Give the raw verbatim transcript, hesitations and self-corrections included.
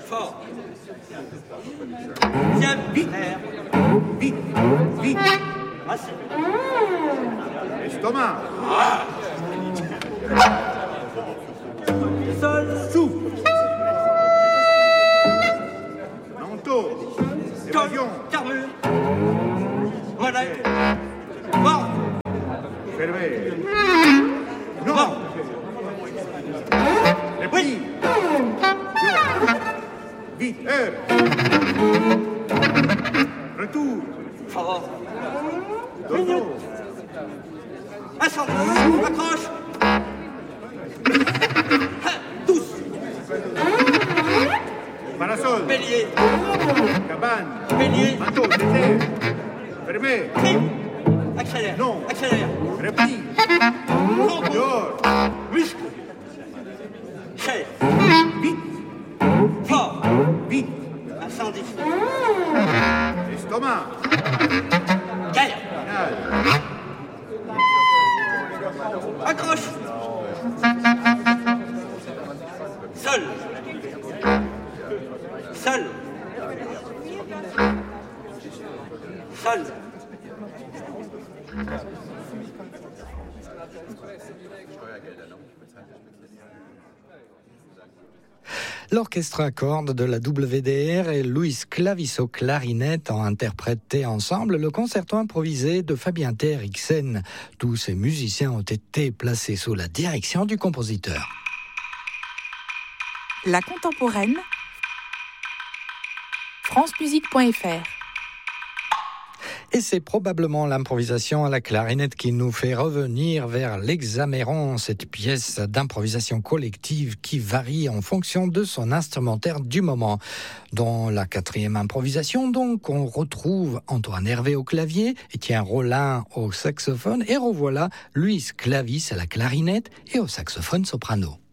Fort. Tiens, vite. Vite, vite. Assez. Estomac. Ah. Sol, souffle. Manteau. Évasion. Carmure. Monnaie. Mort. Fermé. Non. Non. Oui. Vite, heure. Retour. Fort. Dodo. Incendie. Accroche. Tous. Parasol. Bélier. Cabane. Bélier. Manteau, désert. Fermé. Crime. Accélère. Non. Accélère. Repli. Tronc. Dehors. Muscle. Chair. Vite. Fort. Vite. Incendie. Estomac. Guerre. Final. Accroche. Sol. Sol. Sol. L'orchestre à cordes de la W D R et Luis Clavis au clarinette ont interprété ensemble le concerto improvisé de Fabien T. Eriksen. Tous ces musiciens ont été placés sous la direction du compositeur. La contemporaine, francemusique point f r. Et c'est probablement l'improvisation à la clarinette qui nous fait revenir vers l'Hexaméron, cette pièce d'improvisation collective qui varie en fonction de son instrumentaire du moment. Dans la quatrième improvisation, donc, on retrouve Antoine Hervé au clavier, Étienne Rollin au saxophone, et revoilà Luis Clavis à la clarinette et au saxophone soprano.